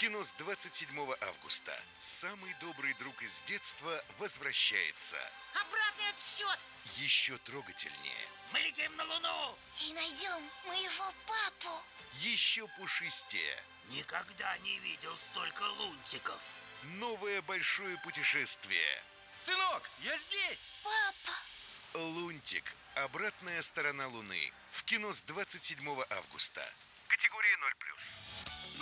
кино с 27 августа. Самый добрый друг из детства возвращается. Обратный отсчет! Еще трогательнее. Мы летим на Луну! И найдем моего папу. Еще пушистее. Никогда не видел столько лунтиков. Новое большое путешествие. Сынок, я здесь! Папа! Лунтик. Обратная сторона Луны. В кино с 27 августа. Категория 0+.